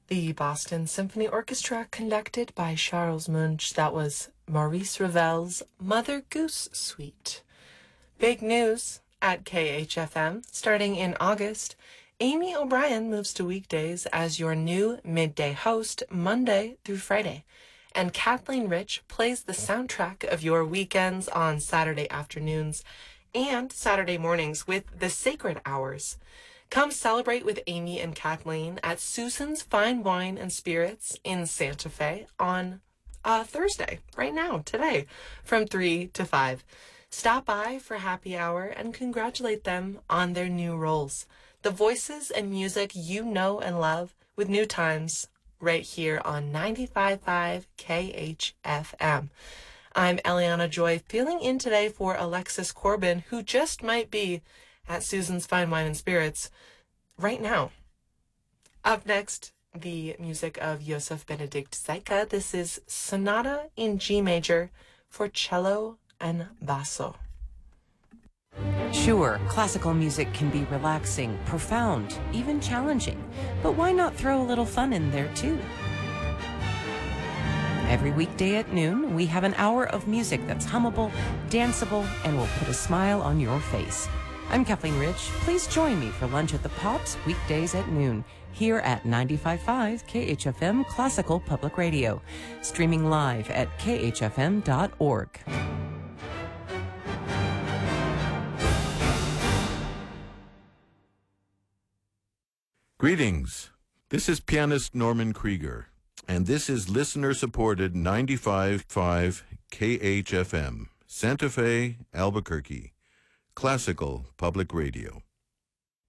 The Boston Symphony Orchestra, conducted by Charles Munch. That was Maurice Ravel's Mother Goose Suite. Big news at KHFM. Starting in August, Amy O'Brien moves to weekdays as your new midday host, Monday through Friday. And Kathleen Rich plays the soundtrack of your weekends on Saturday afternoons and Saturday mornings with the Sacred Hours. Come celebrate with Amy and Kathleen at Susan's Fine Wine and Spirits in Santa Fe on Thursday, right now, today, from 3 to 5. Stop by for happy hour and congratulate them on their new roles. The voices and music you know and love with new times right here on 95.5 KHFM. I'm Eliana Joy, filling in today for Alexis Corbin, who just might be at Susan's Fine Wine and Spirits right now. Up next, the music of Josef Benedict Zeika. This is Sonata in G major for cello and basso. Sure, classical music can be relaxing, profound, even challenging, but why not throw a little fun in there too? Every weekday at noon, we have an hour of music that's hummable, danceable, and will put a smile on your face. I'm Kathleen Rich. Please join me for Lunch at the Pops weekdays at noon here at 95.5 KHFM Classical Public Radio, streaming live at khfm.org. Greetings. This is pianist Norman Krieger, and this is listener-supported 95.5 KHFM, Santa Fe, Albuquerque, Classical Public Radio.